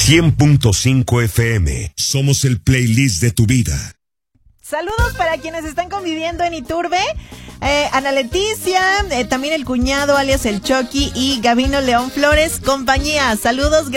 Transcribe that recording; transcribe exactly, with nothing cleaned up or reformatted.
cien punto cinco F M. Somos el playlist de tu vida. Saludos para quienes están conviviendo en Iturbe. Eh, Ana Leticia, eh, también el cuñado alias el Chucky y Gabino León Flores, compañía. Saludos.